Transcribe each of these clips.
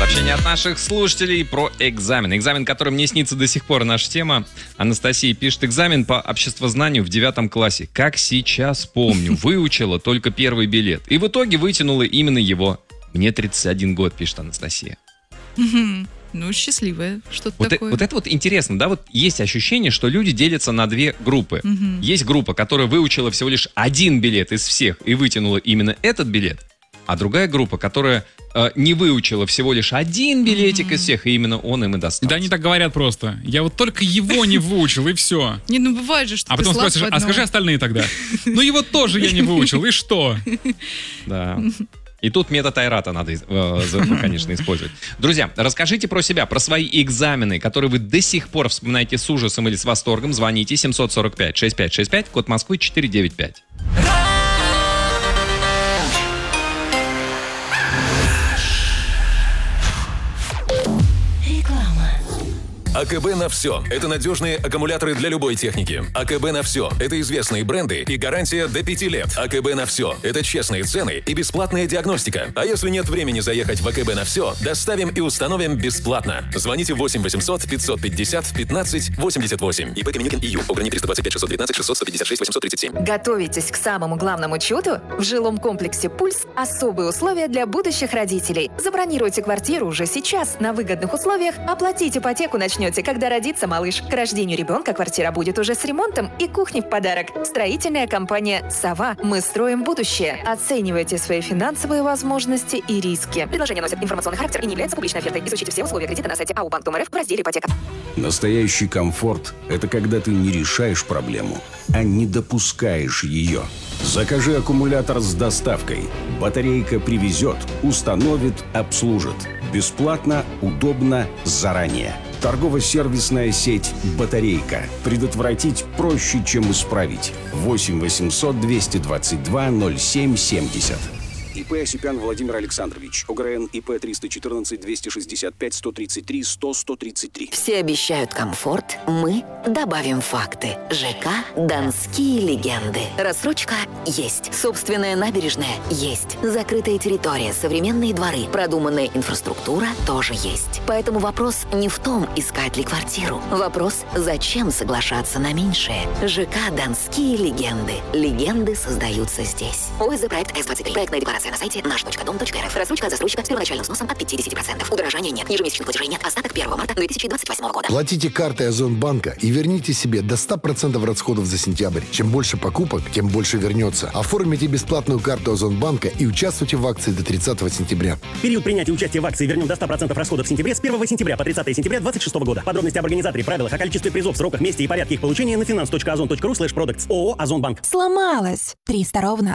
Сообщение от наших слушателей про экзамен. Экзамен, который мне снится до сих пор, наша тема. Анастасия пишет: экзамен по обществознанию в 9 классе. Как сейчас помню, выучила только первый билет. И в итоге вытянула именно его. Мне 31 год, пишет Анастасия. Ну, счастливая, что-то такое. Вот это вот интересно, да, вот есть ощущение, что люди делятся на две группы. Есть группа, которая выучила всего лишь один билет из всех и вытянула именно этот билет, а другая группа, которая не выучила всего лишь один билетик из всех, и именно он им и достался. Да, они так говорят просто. Я вот только его не выучил, и все. Не, ну бывает же, что А ты потом слаб спросишь, в а одном. скажи остальные тогда. Ну его тоже я не выучил, и что? Да. И тут метод Айрата надо, конечно, использовать. Друзья, расскажите про себя, про свои экзамены, которые вы до сих пор вспоминаете с ужасом или с восторгом. Звоните 745-6565, код Москвы 495. АКБ на все. Это надежные аккумуляторы для любой техники. АКБ на все. Это известные бренды и гарантия до 5 лет. АКБ на все. Это честные цены и бесплатная диагностика. А если нет времени заехать в АКБ на все, доставим и установим бесплатно. Звоните 8 800 550 15 88. ИП Каменюкин ИЮ. ОГРНИ 325 619 656 837. Готовитесь к самому главному чуду? В жилом комплексе «Пульс» особые условия для будущих родителей. Забронируйте квартиру уже сейчас на выгодных условиях, оплатить ипотеку начнете, когда родится малыш. К рождению ребенка квартира будет уже с ремонтом и кухней в подарок. Строительная компания «Сова». Мы строим будущее. Оценивайте свои финансовые возможности и риски. Предложение носит информационный характер и не является публичной офертой. Изучите все условия кредита на сайте АУ-Банк.РФ в разделе «Ипотека». Настоящий комфорт – это когда ты не решаешь проблему, а не допускаешь ее. Закажи аккумулятор с доставкой. Батарейка привезет, установит, обслужит. Бесплатно, удобно, заранее. Торгово-сервисная сеть «Батарейка». Предотвратить проще, чем исправить. 8 800 222 0770. ИП Осипян Владимир Александрович. ОГРН ИП 314 265 133 100 133. Все обещают комфорт, мы добавим факты. ЖК «Донские легенды». Рассрочка есть. Собственная набережная есть. Закрытая территория, современные дворы, продуманная инфраструктура тоже есть. Поэтому вопрос не в том, искать ли квартиру. Вопрос, зачем соглашаться на меньшее. ЖК «Донские легенды». Легенды создаются здесь. ОСЗ проект С-23. Проектная декларация на сайте наш.дом.рф. Рассрочка от застройщика с первоначальным сносом от 50%. Удорожания нет. Ежемесячных платежей нет. Остаток 1 марта 2028 года. Платите картой Озонбанка и верните себе до 100% расходов за сентябрь. Чем больше покупок, тем больше вернется. Оформите бесплатную карту Озонбанка и участвуйте в акции до 30 сентября. Период принятия участия в акции вернем до 100% расходов в сентябре с 1 сентября по 30 сентября 2026 года. Подробности об организаторе, правилах, о количестве призов, сроках, месте и порядке их получения на finance.ozon.ru/products. ООО «Озонбанк». Сломалась. 300 ровно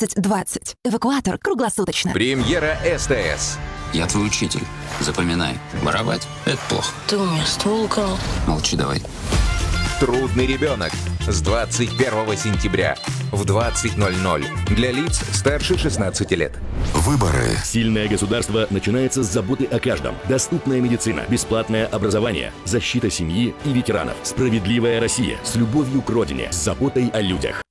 2020. Эвакуатор круглосуточно. Премьера СТС. Я твой учитель. Запоминай. Воровать – это плохо. Ты у меня ствол украл. Молчи давай. Трудный ребенок. С 21 сентября в 20:00. Для лиц старше 16 лет. Выборы. Сильное государство начинается с заботы о каждом. Доступная медицина, бесплатное образование, защита семьи и ветеранов. Справедливая Россия с любовью к родине, с заботой о людях.